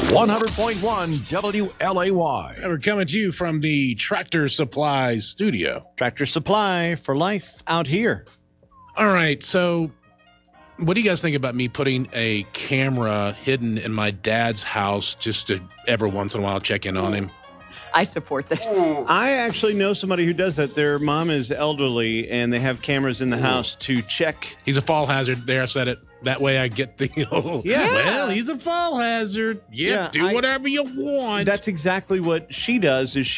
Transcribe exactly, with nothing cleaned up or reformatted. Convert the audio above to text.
one hundred point one W L A Y. And we're coming to you from the Tractor Supply studio. Tractor Supply for life out here. All right, so what do you guys think about me putting a camera hidden in my dad's house just to every once in a while check in on him? I support this. I actually know somebody who does that. Their mom is elderly, and they have cameras in the house to check. He's a fall hazard. There, I said it. That way I get the, oh, Yeah. well, he's a fall hazard. Yep, Yeah, do I- whatever you want. That's exactly what she does. Is